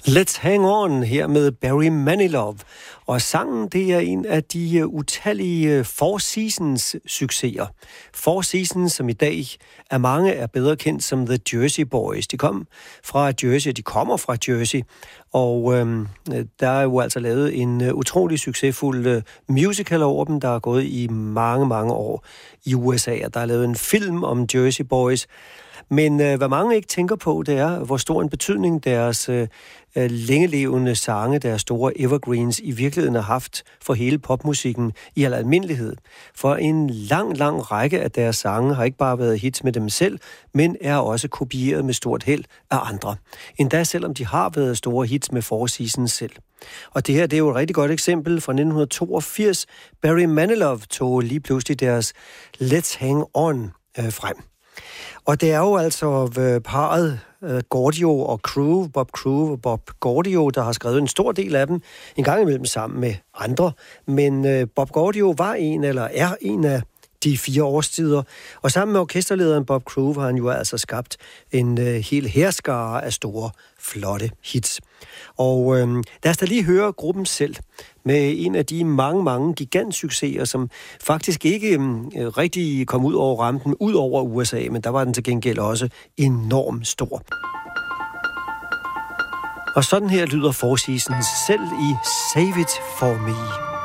Let's Hang On her med Barry Manilow. Og sangen, det er en af de utallige Four Seasons succeser. Four Seasons, som i dag af mange er bedre kendt som The Jersey Boys. De kommer fra Jersey, og der er jo altså lavet en utrolig succesfuld musical over dem, der er gået i mange, mange år i USA. Og der er lavet en film om Jersey Boys. Men hvad mange ikke tænker på, det er, hvor stor en betydning deres længelevende sange, deres store evergreens, i virkeligheden har haft for hele popmusikken i al almindelighed. For en lang række af deres sange har ikke bare været hits med dem selv, men er også kopieret med stort held af andre. Endda selvom de har været store hits med Four Seasons selv. Og det her, det er jo et rigtig godt eksempel fra 1982. Barry Manilow tog lige pludselig deres Let's Hang On frem. Og det er jo altså parret Gaudio og Crew, Bob Crew og Bob Gaudio, der har skrevet en stor del af dem, en gang imellem sammen med andre. Men Bob Gaudio er en af de 4 årstider, og sammen med orkesterlederen Bob Crew har han jo altså skabt en hel hærskare af store, flotte hits. Og lad os da lige høre gruppen selv med en af de mange gigantsucceser, som faktisk ikke rigtig kom ud over rampen, ud over USA, men der var den til gengæld også enormt stor. Og sådan her lyder Four Seasons selv i Save It For Me.